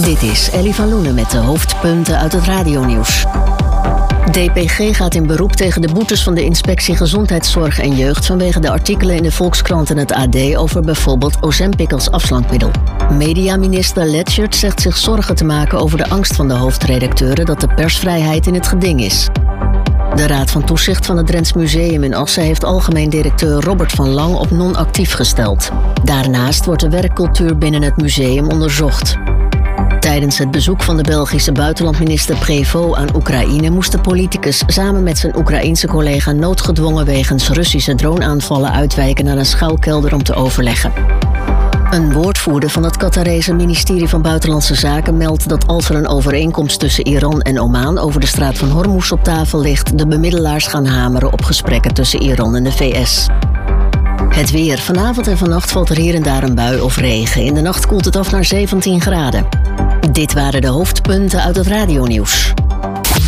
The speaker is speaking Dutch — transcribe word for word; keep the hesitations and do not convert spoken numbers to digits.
Dit is Ellie van Loenen met de hoofdpunten uit het radionieuws. D P G gaat in beroep tegen de boetes van de Inspectie Gezondheidszorg en Jeugd vanwege de artikelen in de Volkskrant en het A D over bijvoorbeeld Ozempic als afslankmiddel. Mediaminister Letchert zegt zich zorgen te maken over de angst van de hoofdredacteuren dat de persvrijheid in het geding is. De Raad van Toezicht van het Drents Museum in Assen heeft algemeen directeur Robert van Lang op non-actief gesteld. Daarnaast wordt de werkcultuur binnen het museum onderzocht. Tijdens het bezoek van de Belgische buitenlandminister Prévost aan Oekraïne moest de politicus samen met zijn Oekraïense collega noodgedwongen wegens Russische droneaanvallen uitwijken naar een schuilkelder om te overleggen. Een woordvoerder van het Qatarese ministerie van Buitenlandse Zaken meldt dat als er een overeenkomst tussen Iran en Oman over de straat van Hormuz op tafel ligt, de bemiddelaars gaan hameren op gesprekken tussen Iran en de V S. Het weer. Vanavond en vannacht valt er hier en daar een bui of regen. In de nacht koelt het af naar zeventien graden. Dit waren de hoofdpunten uit het radionieuws.